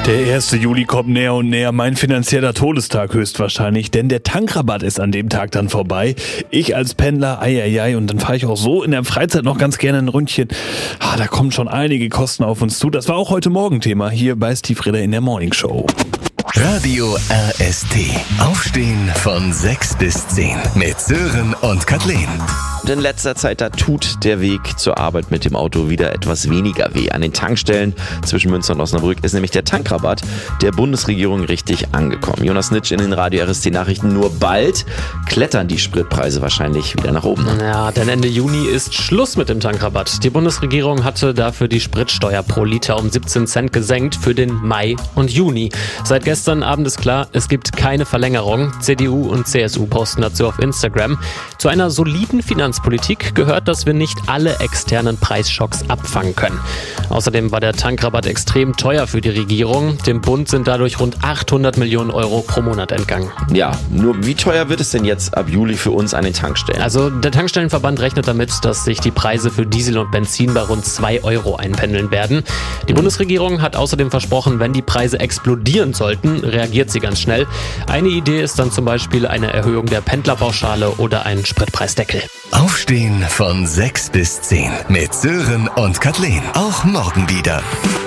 Der 1. Juli kommt näher und näher, mein finanzieller Todestag höchstwahrscheinlich, denn der Tankrabatt ist an dem Tag dann vorbei. Ich als Pendler, und dann fahre ich auch so in der Freizeit noch ganz gerne ein Ründchen. Da kommen schon einige Kosten auf uns zu. Das war auch heute Morgen Thema hier bei Steve Ritter in der Morning Show. Radio RST. Aufstehen von 6 bis 10 mit Sören und Kathleen. In letzter Zeit, da tut der Weg zur Arbeit mit dem Auto wieder etwas weniger weh. An den Tankstellen zwischen Münster und Osnabrück ist nämlich der Tankrabatt der Bundesregierung richtig angekommen. Jonas Nitsch in den Radio RST Nachrichten. Nur bald klettern die Spritpreise wahrscheinlich wieder nach oben. Ja, denn Ende Juni ist Schluss mit dem Tankrabatt. Die Bundesregierung hatte dafür die Spritsteuer pro Liter um 17 Cent gesenkt für den Mai und Juni. Seit gestern Abend ist klar, es gibt keine Verlängerung. CDU und CSU posten dazu auf Instagram. Zu einer soliden Finanzpolitik gehört, dass wir nicht alle externen Preisschocks abfangen können. Außerdem war der Tankrabatt extrem teuer für die Regierung. Dem Bund sind dadurch rund 800 Millionen Euro pro Monat entgangen. Ja, nur wie teuer wird es denn jetzt ab Juli für uns an den Tankstellen? Also der Tankstellenverband rechnet damit, dass sich die Preise für Diesel und Benzin bei rund 2 Euro einpendeln werden. Die Bundesregierung hat außerdem versprochen, wenn die Preise explodieren sollten, reagiert sie ganz schnell. Eine Idee ist dann zum Beispiel eine Erhöhung der Pendlerpauschale oder ein Spritpreisdeckel. Aufstehen von 6 bis 10 mit Sören und Kathleen. Auch morgen wieder.